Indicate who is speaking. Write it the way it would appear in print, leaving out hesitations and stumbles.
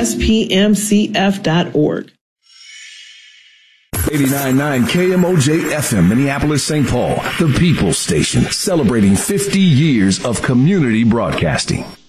Speaker 1: spmcf.org.
Speaker 2: 89.9 KMOJ FM, Minneapolis, St. Paul, the People's Station, celebrating 50 years of community broadcasting.